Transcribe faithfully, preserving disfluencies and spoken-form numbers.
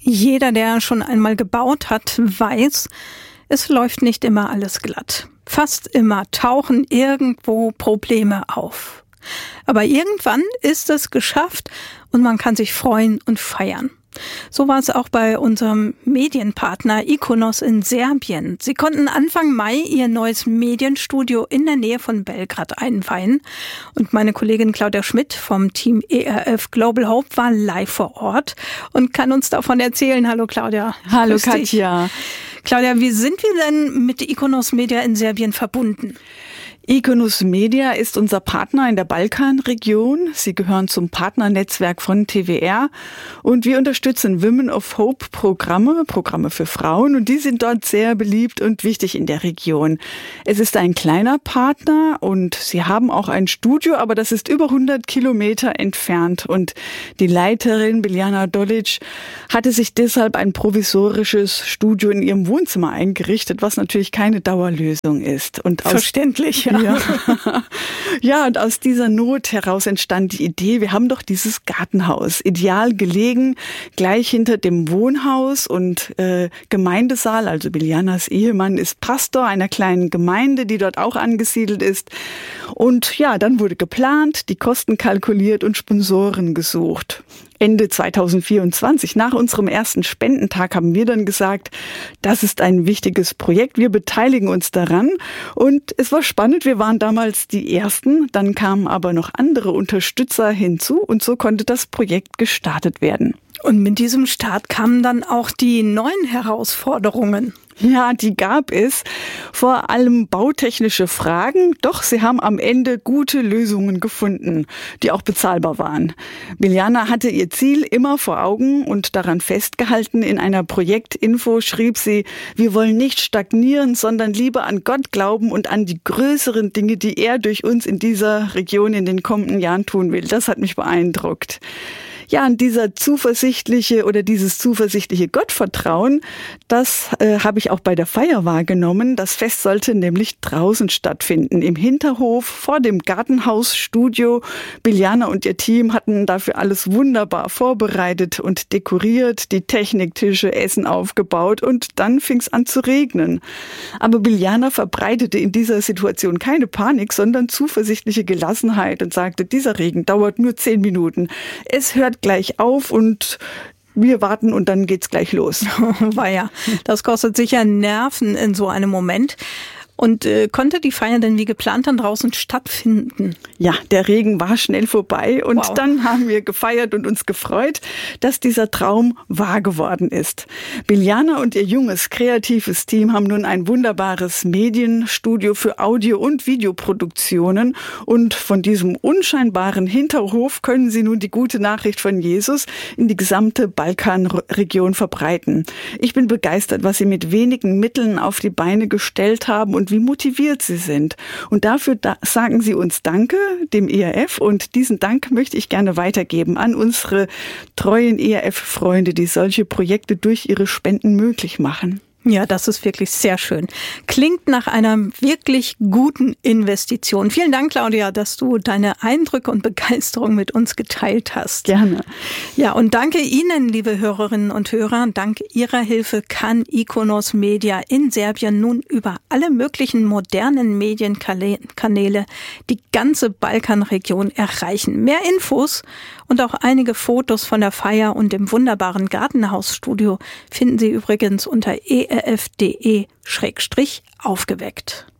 Jeder, der schon einmal gebaut hat, weiß, es läuft nicht immer alles glatt. Fast immer tauchen irgendwo Probleme auf. Aber irgendwann ist es geschafft und man kann sich freuen und feiern. So war es auch bei unserem Medienpartner Ikonos in Serbien. Sie konnten Anfang Mai ihr neues Medienstudio in der Nähe von Belgrad einweihen. Und meine Kollegin Claudia Schmidt vom Team E R F Global Hope war live vor Ort und kann uns davon erzählen. Hallo Claudia. Hallo Katja. Claudia, wie sind wir denn mit Ikonos Media in Serbien verbunden? Ikonos Media ist unser Partner in der Balkanregion. Sie gehören zum Partnernetzwerk von T W R und wir unterstützen Women of Hope Programme, Programme für Frauen, und die sind dort sehr beliebt und wichtig in der Region. Es ist ein kleiner Partner und sie haben auch ein Studio, aber das ist über hundert Kilometer entfernt, und die Leiterin Biljana Dolic hatte sich deshalb ein provisorisches Studio in ihrem Wohnzimmer eingerichtet, was natürlich keine Dauerlösung ist. Und aus Verständlich, ja. Ja. ja, und aus dieser Not heraus entstand die Idee, wir haben doch dieses Gartenhaus, ideal gelegen, gleich hinter dem Wohnhaus und äh, Gemeindesaal. Also Biljanas Ehemann ist Pastor einer kleinen Gemeinde, die dort auch angesiedelt ist. Und ja, dann wurde geplant, die Kosten kalkuliert und Sponsoren gesucht. Ende zweitausendvierundzwanzig, nach unserem ersten Spendentag, haben wir dann gesagt, das ist ein wichtiges Projekt, wir beteiligen uns daran. Und es war spannend, wir waren damals die Ersten, dann kamen aber noch andere Unterstützer hinzu und so konnte das Projekt gestartet werden. Und mit diesem Start kamen dann auch die neuen Herausforderungen. Ja, die gab es. Vor allem bautechnische Fragen. Doch sie haben am Ende gute Lösungen gefunden, die auch bezahlbar waren. Biljana hatte ihr Ziel immer vor Augen und daran festgehalten. In einer Projektinfo schrieb sie, wir wollen nicht stagnieren, sondern lieber an Gott glauben und an die größeren Dinge, die er durch uns in dieser Region in den kommenden Jahren tun will. Das hat mich beeindruckt. Ja, und dieser zuversichtliche oder dieses zuversichtliche Gottvertrauen, das äh, habe ich auch bei der Feier wahrgenommen. Das Fest sollte nämlich draußen stattfinden, im Hinterhof vor dem Gartenhausstudio. Biljana und ihr Team hatten dafür alles wunderbar vorbereitet und dekoriert, die Techniktische, Essen aufgebaut, und dann fing es an zu regnen. Aber Biljana verbreitete in dieser Situation keine Panik, sondern zuversichtliche Gelassenheit und sagte, dieser Regen dauert nur zehn Minuten. Es hört gleich auf und wir warten und dann geht's gleich los. Weia, das kostet sicher Nerven in so einem Moment. Und äh, konnte die Feier denn wie geplant dann draußen stattfinden? Ja, der Regen war schnell vorbei und Wow. Dann haben wir gefeiert und uns gefreut, dass dieser Traum wahr geworden ist. Biljana und ihr junges, kreatives Team haben nun ein wunderbares Medienstudio für Audio- und Videoproduktionen, und von diesem unscheinbaren Hinterhof können sie nun die gute Nachricht von Jesus in die gesamte Balkanregion verbreiten. Ich bin begeistert, was sie mit wenigen Mitteln auf die Beine gestellt haben und wie motiviert sie sind. Und dafür da sagen sie uns Danke, dem E R F. Und diesen Dank möchte ich gerne weitergeben an unsere treuen E R F-Freunde, die solche Projekte durch ihre Spenden möglich machen. Ja, das ist wirklich sehr schön. Klingt nach einer wirklich guten Investition. Vielen Dank, Claudia, dass du deine Eindrücke und Begeisterung mit uns geteilt hast. Gerne. Ja, und danke Ihnen, liebe Hörerinnen und Hörer. Dank Ihrer Hilfe kann Ikonos Media in Serbien nun über alle möglichen modernen Medienkanäle die ganze Balkanregion erreichen. Mehr Infos und auch einige Fotos von der Feier und dem wunderbaren Gartenhausstudio finden Sie übrigens unter e r f punkt d e schrägstrich aufgeweckt.